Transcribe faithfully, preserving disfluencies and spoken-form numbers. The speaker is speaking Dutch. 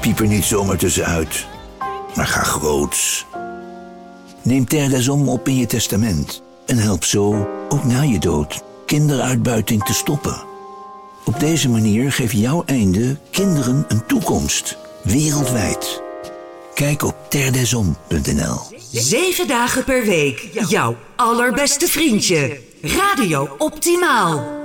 Piep er niet zomaar tussenuit, maar ga groots. Neem Terre des Hommes op in je testament en help zo, ook na je dood, kinderuitbuiting te stoppen. Op deze manier geeft jouw einde kinderen een toekomst, wereldwijd. Kijk op terre des hommes punt n l. Zeven dagen per week, jouw allerbeste vriendje. Radio Optimaal.